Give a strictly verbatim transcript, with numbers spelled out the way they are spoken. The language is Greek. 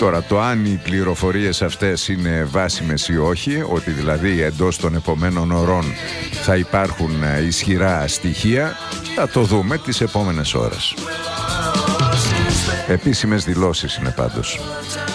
Τώρα, το αν οι πληροφορίες αυτές είναι βάσιμες ή όχι, ότι δηλαδή εντός των επομένων ωρών θα υπάρχουν ισχυρά στοιχεία, θα το δούμε τις επόμενες ώρες. Επίσημες δηλώσεις είναι πάντως.